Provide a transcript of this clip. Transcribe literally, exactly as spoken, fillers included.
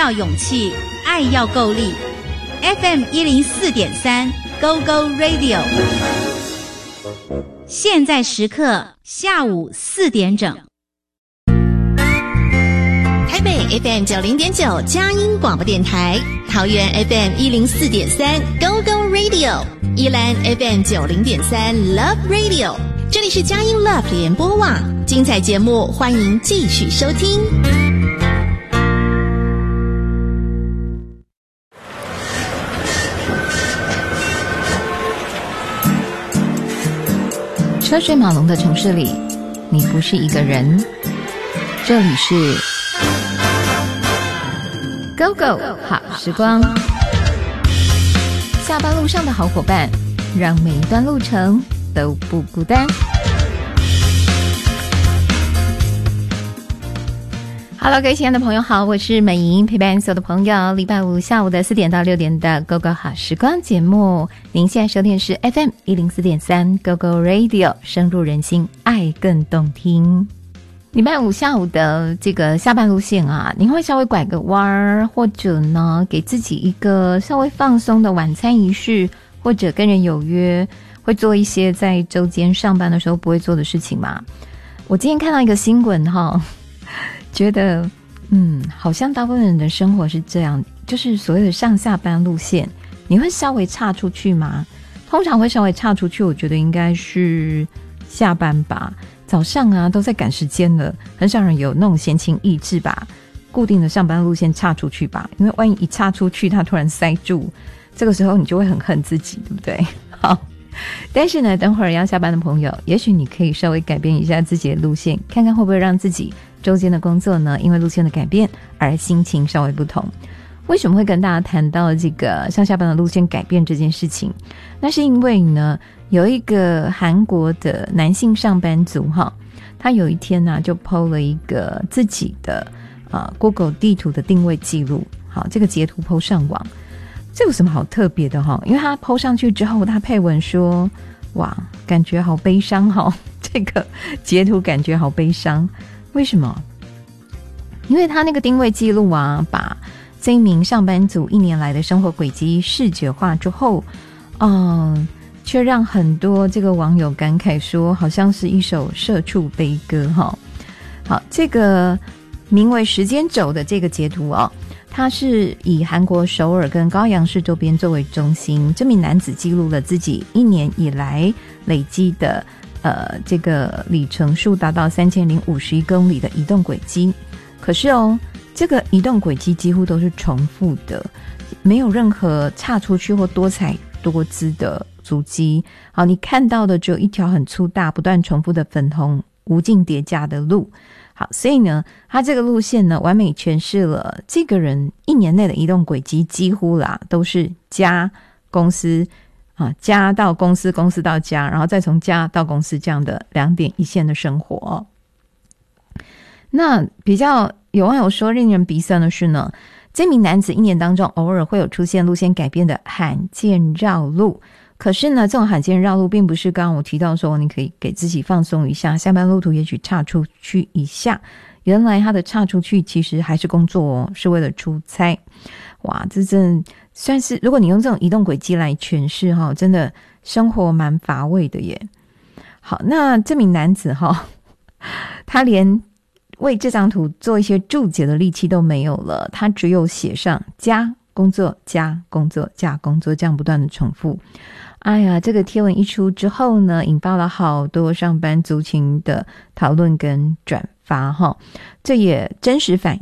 要勇气，爱要够力。F M 一零四点三 Go Go Radio， 现在时刻下午四点整。 台北 F M 九零点九佳音广播电台，桃园 F M 一零四点三 Go Go Radio， 宜兰 F M 九零点三 Love Radio。这里是佳音 Love 联播网，精彩节目欢迎继续收听。 车水马龙的城市里，你不是一个人。这里是 Go Go 好时光，下班路上的好伙伴，让每一段路程都不孤单。Hello， 各位亲爱的朋友好，我是美莹，陪伴所有的朋友。礼拜五下午的四点到六点的 Go Go 好时光节目，您现在收听的是 F M 一零四点三 Go Go Radio， 深入人心，爱更动听。礼拜五下午的这个下班路线啊，您会稍微拐个弯儿，或者呢给自己一个稍微放松的晚餐仪式，或者跟人有约，会做一些在周间上班的时候不会做的事情吗？我今天看到一个新闻哈，觉得嗯，好像大部分人的生活是这样，就是所谓的上下班路线，你会稍微岔出去吗？通常会稍微岔出去，我觉得应该是下班吧。早上啊都在赶时间了，很少人有那种闲情逸致吧，固定的上班路线岔出去吧，因为万一一岔出去它突然塞住，这个时候你就会很恨自己，对不对？好，但是呢等会儿要下班的朋友，也许你可以稍微改变一下自己的路线，看看会不会让自己周间的工作呢因为路线的改变而心情稍微不同。为什么会跟大家谈到这个上下班的路线改变这件事情？那是因为呢有一个韩国的男性上班族哈，他有一天呢、啊、就 po 了一个自己的呃 Google 地图的定位记录，好，这个截图 po 上网，这有什么好特别的哈？因为他 po 上去之后，他配文说，哇，感觉好悲伤哈，这个截图感觉好悲伤，为什么？因为他那个定位记录啊，把这一名上班族一年来的生活轨迹视觉化之后，嗯。却让很多这个网友感慨说，好像是一首社畜悲歌哈。好，这个名为时间轴的这个截图哦，它是以韩国首尔跟高阳市周边作为中心，这名男子记录了自己一年以来累积的呃这个里程数达到三千零五十一公里的移动轨迹。可是哦，这个移动轨迹几乎都是重复的，没有任何岔出去或多彩多姿的足迹。好，你看到的只有一条很粗大不断重复的粉红无尽叠加的路。好，所以呢他这个路线呢完美诠释了这个人一年内的移动轨迹，几乎啦都是家公司啊，家到公司，公司到家，然后再从家到公司这样的两点一线的生活、哦、那比较有网友说令人鼻酸的是呢，这名男子一年当中偶尔会有出现路线改变的罕见绕路，可是呢这种罕见绕路并不是刚刚我提到说你可以给自己放松一下，下班路途也许岔出去一下，原来他的岔出去其实还是工作哦，是为了出差。哇，这真算是如果你用这种移动轨迹来诠释哈，真的生活蛮乏味的耶。好，那这名男子哈，他连为这张图做一些注解的力气都没有了，他只有写上加工作加工作加工作，这样不断的重复。哎呀，这个贴文一出之后呢，引发了好多上班族群的讨论跟转发哈，这也真实反